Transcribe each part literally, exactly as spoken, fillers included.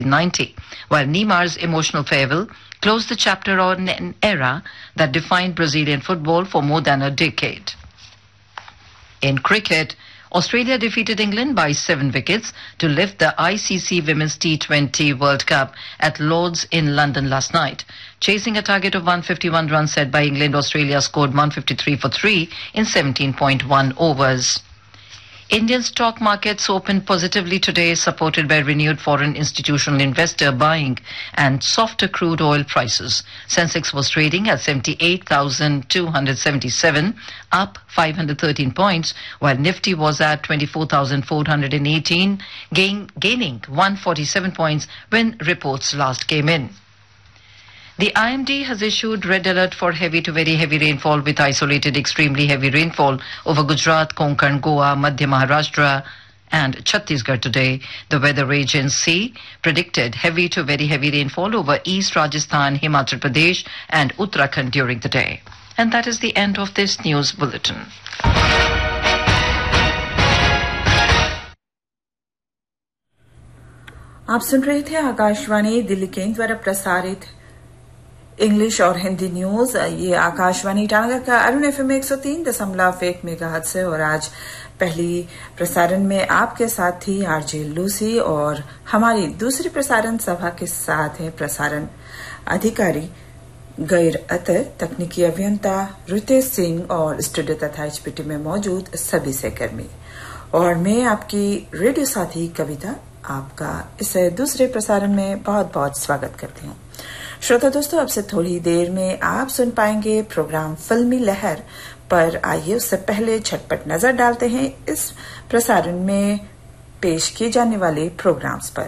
ninety, while Neymar's emotional farewell closed the chapter on an era that defined Brazilian football for more than a decade. In cricket, Australia defeated England by seven wickets to lift the I C C Women's T twenty World Cup at Lord's in London last night. Chasing a target of one hundred fifty-one runs set by England, Australia scored one hundred fifty-three for three in seventeen point one overs. Indian stock markets opened positively today, supported by renewed foreign institutional investor buying and softer crude oil prices. Sensex was trading at seventy-eight thousand two hundred seventy-seven, up five hundred thirteen points, while Nifty was at twenty-four thousand four hundred eighteen, gain, gaining one hundred forty-seven points when reports last came in. The I M D has issued red alert for heavy to very heavy rainfall with isolated extremely heavy rainfall over Gujarat, Konkan, Goa, Madhya Maharashtra and Chhattisgarh today. The weather agency predicted heavy to very heavy rainfall over East Rajasthan, Himachal Pradesh and Uttarakhand during the day. And that is the end of this news bulletin. आप सुन रहे थे आकाशवाणी दिल्ली केंद्र द्वारा प्रसारित English और Hindi news. ये आकाशवाणी ईटानगर का Arun FM एक सौ तीन दशमलव एक मेगाहर्ट्ज से, और आज पहली प्रसारण में आपके साथ थी आरजे लूसी, और हमारी दूसरी प्रसारण सभा के साथ है प्रसारण अधिकारी गैर अतर, तकनीकी अभियंता रितेश सिंह और स्टूडियो तथा एचपीटी में मौजूद सभी सहकर्मी, और मैं आपकी रेडियो साथी कविता आपका इस दूसरे प्रसारण में बहुत बहुत स्वागत करती हूँ। श्रोता दोस्तों, अब से थोड़ी देर में आप सुन पाएंगे प्रोग्राम फिल्मी लहर, पर आइए उससे पहले झटपट नजर डालते हैं इस प्रसारण में पेश किए जाने वाले प्रोग्राम्स पर।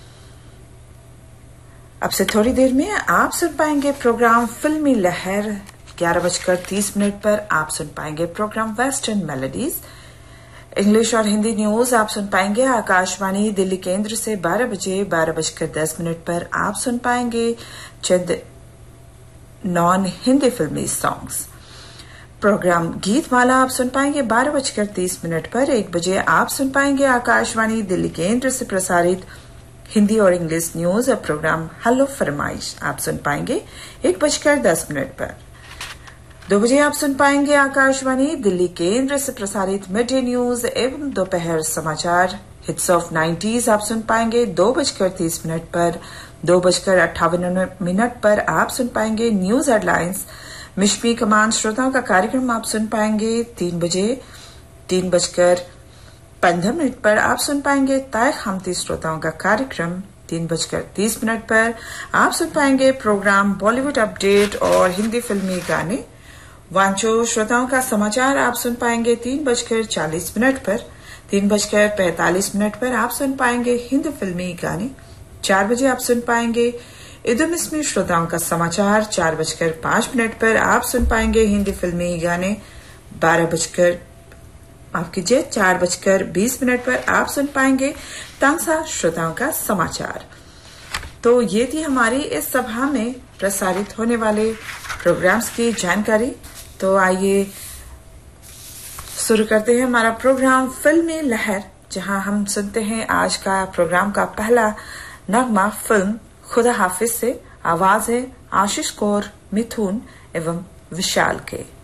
अब से थोड़ी देर में आप सुन पाएंगे प्रोग्राम फिल्मी लहर। ग्यारह बजकर तीस मिनट पर आप सुन पाएंगे प्रोग्राम वेस्टर्न मेलोडीज। इंग्लिश और हिंदी न्यूज आप सुन पाएंगे आकाशवाणी दिल्ली केंद्र से बारह बजे। बारह बजकर दस मिनट पर आप सुन पाएंगे चंद नॉन हिंदी फिल्मी सॉन्ग्स। प्रोग्राम गीत माला आप सुन पाएंगे बारह बजकर तीस मिनट पर। एक बजे आप सुन पाएंगे आकाशवाणी दिल्ली केंद्र से प्रसारित हिंदी और इंग्लिश न्यूज और प्रोग्राम हेलो फरमाइश आप सुन पाएंगे एक बजकर दस मिनट पर। दो बजे आप सुन पाएंगे आकाशवाणी दिल्ली केंद्र से प्रसारित मिड डे न्यूज एवं दोपहर समाचार हिट्स ऑफ नाइन्टीज आप सुन पाएंगे दो बजकर तीस मिनट पर। दो बजकर अट्ठावन मिनट पर आप सुन पाएंगे न्यूज हेडलाइंस मिशमी कमान श्रोताओं का कार्यक्रम आप सुन पाएंगे तीन बजे। तीन बजकर पंद्रह मिनट पर आप सुन पाएंगे तय खामती श्रोताओं का कार्यक्रम। तीन बजकर तीस मिनट पर आप सुन पाएंगे प्रोग्राम बॉलीवुड अपडेट और हिंदी फिल्मी गाने। वांचो श्रोताओं का समाचार आप सुन पाएंगे तीन बजकर चालीस मिनट पर। तीन बजकर पैंतालीस मिनट पर आप सुन पाएंगे हिंदी फिल्मी गाने। चार बजे आप सुन पाएंगे इदुमिस्मी श्रोताओं का समाचार। चार बजकर पांच मिनट पर आप सुन पाएंगे हिंदी फिल्मी गाने। बारह बजकर माफ कीजिए चार बजकर बीस मिनट पर आप सुन पाएंगे तांसा श्रोताओं का समाचार। तो ये थी हमारी इस सभा में प्रसारित होने वाले प्रोग्राम्स की जानकारी। तो आइए शुरू करते हैं हमारा प्रोग्राम फिल्मी लहर, जहां हम सुनते हैं आज का प्रोग्राम का पहला नगमा फिल्म खुदा हाफिज से। आवाज है आशीष कौर, मिथुन एवं विशाल के।